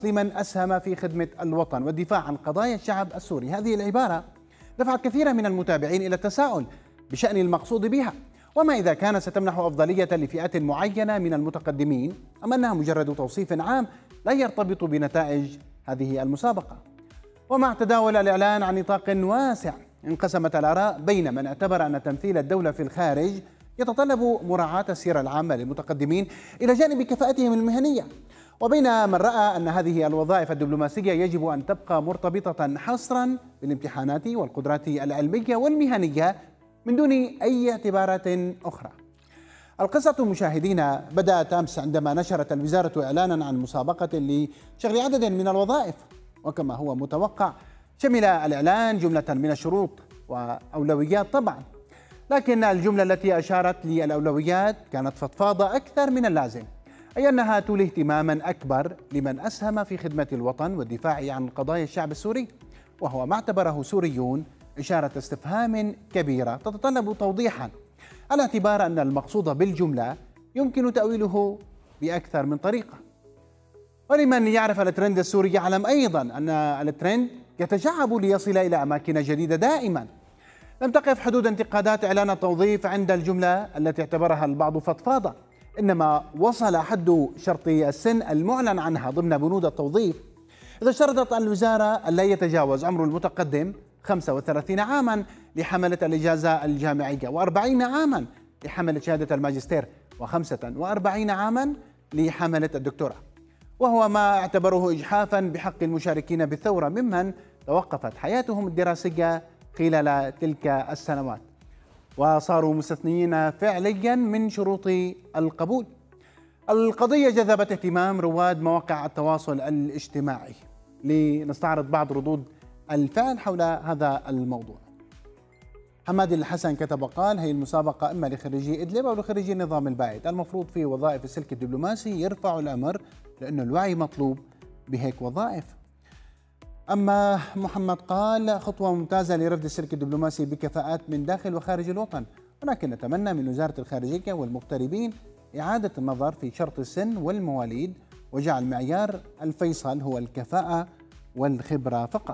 لمن أسهم في خدمة الوطن والدفاع عن قضايا الشعب السوري. هذه العبارة دفعت كثيرا من المتابعين إلى التساؤل بشأن المقصود بها، وما إذا كان ستمنح أفضلية لفئات معينة من المتقدمين أم أنها مجرد توصيف عام لا يرتبط بنتائج هذه المسابقة. ومع تداول الإعلان عن نطاق واسع انقسمت الآراء بين من اعتبر أن تمثيل الدولة في الخارج يتطلب مراعاة السيرة العامة للمتقدمين إلى جانب كفاءتهم المهنية، وبين من رأى أن هذه الوظائف الدبلوماسية يجب أن تبقى مرتبطة حصرا بالامتحانات والقدرات العلمية والمهنية من دون أي اعتبارات أخرى. القصة مشاهدينا بدأت أمس عندما نشرت الوزارة إعلانا عن مسابقة لشغل عدد من الوظائف، وكما هو متوقع شمل الإعلان جملة من الشروط وأولويات طبعا، لكن الجملة التي أشارت للأولويات كانت فضفاضة أكثر من اللازم، أي أنها تولي اهتماما أكبر لمن أسهم في خدمة الوطن والدفاع عن قضايا الشعب السوري، وهو ما اعتبره سوريون إشارة استفهام كبيرة تتطلب توضيحا، على اعتبار أن المقصود بالجملة يمكن تأويله بأكثر من طريقة. ولمن يعرف الترند السوري يعلم أيضا أن الترند يتشعب ليصل إلى أماكن جديدة دائما. لم تقف حدود انتقادات إعلان التوظيف عند الجملة التي اعتبرها البعض فضفاضة، إنما وصل حد شرط السن المعلن عنها ضمن بنود التوظيف، إذا اشترطت الوزارة أن لا يتجاوز عمر المتقدم 35 عاما لحملة الإجازة الجامعية، و40 عاما لحملة شهادة الماجستير، و45 عاما لحملة الدكتوراه، وهو ما اعتبروه إجحافا بحق المشاركين بالثورة ممن توقفت حياتهم الدراسية خلال تلك السنوات وصاروا مستثنيين فعليا من شروط القبول. القضية جذبت اهتمام رواد مواقع التواصل الاجتماعي. لنستعرض بعض ردود الفعل حول هذا الموضوع. حماد الحسن كتب وقال: هي المسابقة إما لخريجي إدلب أو لخريجي النظام البائد، المفروض في وظائف السلك الدبلوماسي يرفعوا الأمر لأنه الوعي مطلوب بهيك وظائف. أما محمد قال: خطوة ممتازة لرفض السلك الدبلوماسي بكفاءات من داخل وخارج الوطن، ولكن نتمنى من وزارة الخارجية والمغتربين إعادة النظر في شرط السن والمواليد وجعل معيار الفيصل هو الكفاءة والخبرة فقط.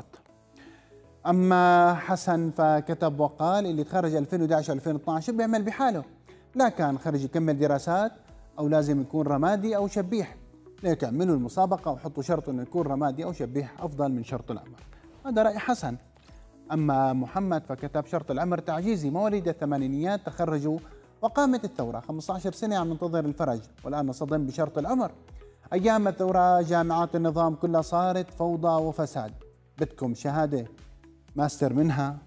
أما حسن فكتب وقال: اللي تخرج 2011-2012 بيعمل بحاله، لا كان خرج يكمل دراسات أو لازم يكون رمادي أو شبيح، ليك اعملوا المسابقة وحطوا شرط أنه يكون رمادي أو شبيح أفضل من شرط العمر. هذا رأي حسن. أما محمد فكتب: شرط العمر تعجيزي، مواليد الثمانينيات تخرجوا وقامت الثورة 15 سنة عم ننتظر الفرج، والآن نصطدم بشرط العمر. أيام الثورة جامعات النظام كلها صارت فوضى وفساد، بدكم شهادة ماستر منها